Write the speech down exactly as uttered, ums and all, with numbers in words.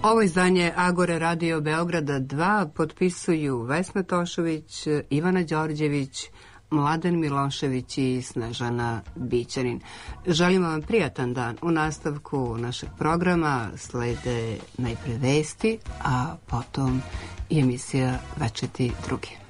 Ovo izdanje Agore Radio Beograda dva potpisuju Vesna Tošović, Ivana Đorđević, Mladen Milošević i Snežana Bićanin. Želimo vam prijatan dan. U nastavku našeg programa slede najpre vesti, a potom i emisija Večiti drugi.